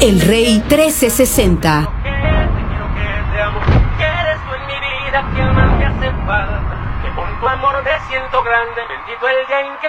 El Rey 1360. Que más me hace falta, que con tu amor me siento grande, bendito el día en que